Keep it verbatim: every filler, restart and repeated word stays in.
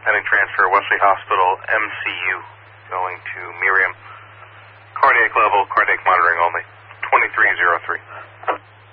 pending transfer, Wesley Hospital, M C U, going to Miriam. Cardiac level, cardiac monitoring only, twenty-three oh three.